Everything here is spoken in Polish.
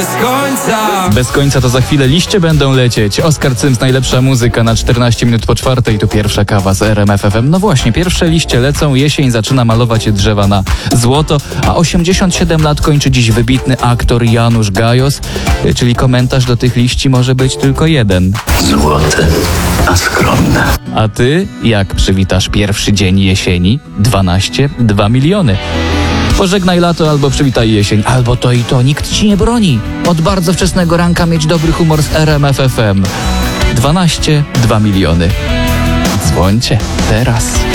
Bez końca to za chwilę liście będą lecieć. Oskar Cyms, najlepsza muzyka na 14 minut po 4. Tu pierwsza kawa z RMF FM. No właśnie, pierwsze liście lecą, jesień zaczyna malować drzewa na złoto, a 87 lat kończy dziś wybitny aktor Janusz Gajos, czyli komentarz do tych liści może być tylko jeden. Złote, a skromne. A ty jak przywitasz pierwszy dzień jesieni? 2 miliony. Pożegnaj lato albo przywitaj jesień, albo to i to, nikt ci nie broni. Od bardzo wczesnego ranka mieć dobry humor z RMF FM. 2 miliony. Dzwońcie teraz.